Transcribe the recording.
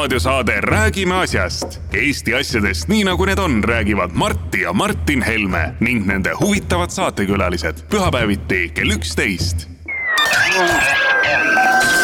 raadiosaade Räägime asjast. Eesti asjadest nii nagu need on, räägivad Martti ja Martin Helme ning nende huvitavad saatekülalised pühapäeviti kell 11.